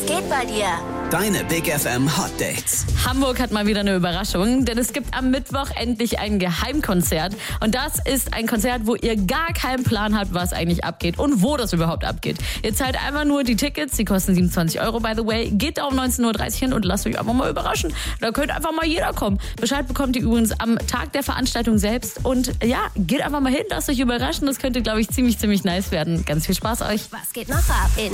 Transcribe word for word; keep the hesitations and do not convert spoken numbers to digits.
geht bei dir? Deine Big F M Hot Dates. Hamburg hat mal wieder eine Überraschung, denn es gibt am Mittwoch endlich ein Geheimkonzert. Und das ist ein Konzert, wo ihr gar keinen Plan habt, was eigentlich abgeht und wo das überhaupt abgeht. Ihr zahlt einfach nur die Tickets, die kosten siebenundzwanzig Euro, by the way. Geht da um neunzehn Uhr dreißig hin und lasst euch einfach mal überraschen. Da könnt einfach mal jeder kommen. Bescheid bekommt ihr übrigens am Tag der Veranstaltung selbst. Und ja, geht einfach mal hin, lasst euch überraschen. Das könnte, glaube ich, ziemlich, ziemlich nice werden. Ganz viel Spaß euch. Was geht noch ab in